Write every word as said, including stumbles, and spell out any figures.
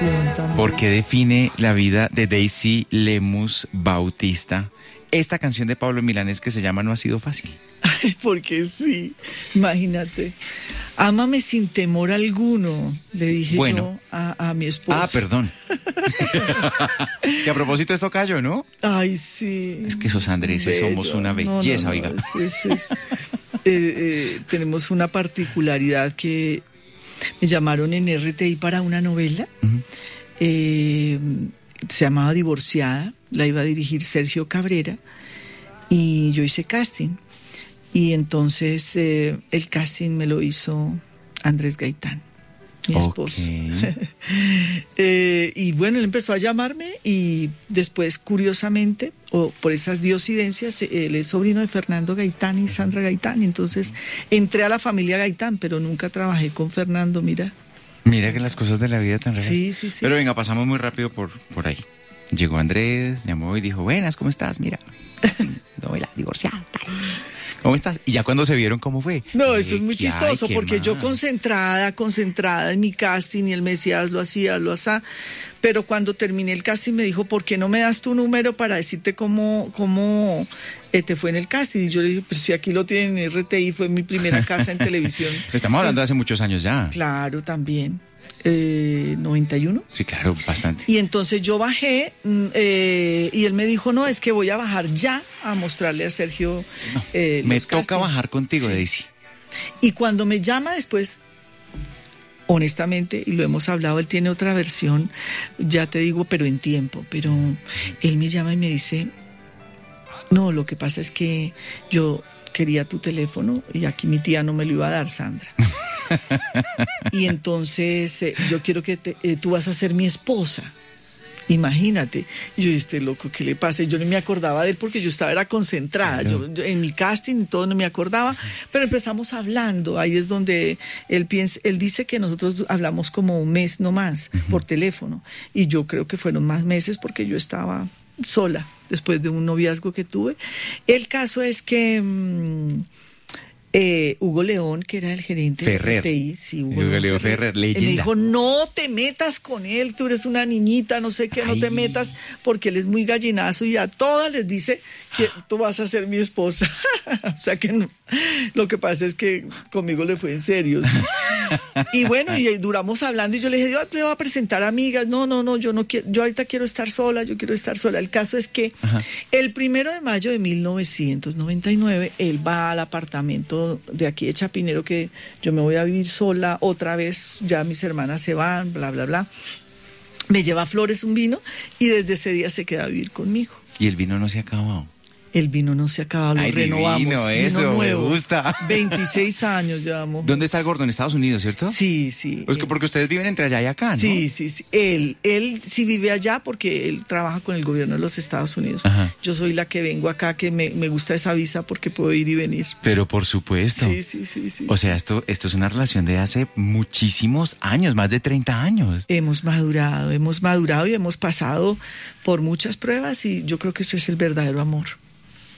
canción también. Porque define la vida de Daisy Lemus Bautista. Esta canción de Pablo Milanés que se llama No ha sido fácil. Ay, porque sí, imagínate. Ámame sin temor alguno, le dije bueno. yo a, a mi esposa. Ah, perdón. Que a propósito es tocayo, ¿no? Ay, sí. Es que esos andreses somos una belleza, no, no, no, oiga. Es, es, es, eh, eh, tenemos una particularidad que me llamaron en R T I para una novela. Uh-huh. eh, se llamaba Divorciada, la iba a dirigir Sergio Cabrera y yo hice casting. Y entonces eh, el casting me lo hizo Andrés Gaitán, mi esposo. Okay. eh, y bueno, él empezó a llamarme y después, curiosamente, o por esas diosidencias, él es sobrino de Fernando Gaitán y Sandra Gaitán. Entonces entré a la familia Gaitán, pero nunca trabajé con Fernando, mira. Mira que las cosas de la vida tan raras. Sí, sí, sí. Pero venga, pasamos muy rápido por, por ahí. Llegó Andrés, llamó y dijo, buenas, ¿cómo estás? Mira, novela, divorciada. ¿Cómo estás? Y ya cuando se vieron, ¿cómo fue? No, eso eh, es muy chistoso, ay, porque más. yo concentrada, concentrada en mi casting, y él me decía, hazlo así, hazlo así. Pero cuando terminé el casting me dijo, ¿por qué no me das tu número para decirte cómo, cómo eh, te fue en el casting? Y yo le dije, pues si aquí lo tienen en R T I, fue mi primera casa en televisión. Estamos hablando de hace muchos años ya. Claro, también. Eh, ¿noventa y uno? Sí, claro, bastante. Y entonces yo bajé eh, y él me dijo, no, es que voy a bajar ya a mostrarle a Sergio. No, eh, me los toca castings. bajar contigo, Sí. Daisy. Y cuando me llama después, honestamente, y lo hemos hablado, él tiene otra versión, ya te digo, pero en tiempo, pero él me llama y me dice, no, lo que pasa es que yo quería tu teléfono y aquí mi tía no me lo iba a dar, Sandra. Y entonces eh, yo quiero que te, eh, tú vas a ser mi esposa. Imagínate. Y yo, este loco, ¿qué le pasa? Y yo no me acordaba de él porque yo estaba era concentrada. Claro. Yo, yo en mi casting y todo no me acordaba, pero empezamos hablando. Ahí es donde él piensa, él dice que nosotros hablamos como un mes nomás, uh-huh, por teléfono. Y yo creo que fueron más meses porque yo estaba sola después de un noviazgo que tuve. El caso es que mmm, Eh, Hugo León, que era el gerente Ferrer. de R T I, sí, Hugo, Hugo León León Ferrer, Ferrer, leyenda. él me dijo, no te metas con él, tú eres una niñita, no sé qué, Ay. no te metas, porque él es muy gallinazo y a todas les dice que tú vas a ser mi esposa. O sea que no. Lo que pasa es que conmigo le fue en serio. ¿Sí? Y bueno, y duramos hablando y yo le dije, yo te voy a presentar amigas. No, no, no, yo no quiero, yo ahorita quiero estar sola, yo quiero estar sola. El caso es que Ajá. el primero de mayo de mil novecientos noventa y nueve, él va al apartamento de aquí de Chapinero, que yo me voy a vivir sola otra vez, ya mis hermanas se van, bla, bla, bla. Me lleva flores, un vino, y desde ese día se queda a vivir conmigo. ¿Y el vino no se ha acabado? El vino no se acaba, lo Ay, renovamos. Divino, eso, vino nuevo. Me gusta. veintiséis años llevamos. ¿Dónde está el gordo? En Estados Unidos, ¿cierto? Sí, sí. Es que porque ustedes viven entre allá y acá, ¿no? Sí, sí, sí. Él, él sí vive allá porque él trabaja con el gobierno de los Estados Unidos. Ajá. Yo soy la que vengo acá, que me, me gusta esa visa porque puedo ir y venir. Pero por supuesto. Sí, sí, sí, sí. O sea, esto, esto es una relación de hace muchísimos años, más de treinta años. Hemos madurado, hemos madurado y hemos pasado por muchas pruebas y yo creo que ese es el verdadero amor.